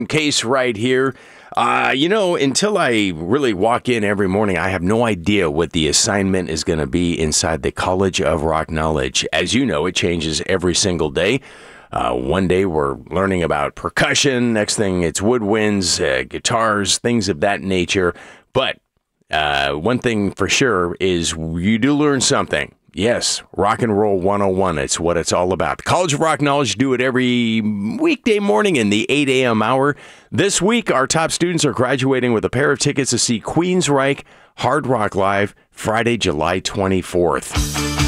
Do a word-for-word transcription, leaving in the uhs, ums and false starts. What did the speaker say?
Case right here. Uh, you know, until I really walk in every morning, I have no idea what the assignment is going to be inside the College of Rock Knowledge. As you know, it changes every single day. Uh, one day we're learning about percussion. Next thing it's woodwinds, uh, guitars, things of that nature. But uh, one thing for sure is you do learn something. Yes, Rock and Roll one oh one. It's what it's all about. The College of Rock Knowledge do it every weekday morning in the eight a.m. hour. This week, our top students are graduating with a pair of tickets to see Queensryche Hard Rock Live Friday, July twenty-fourth.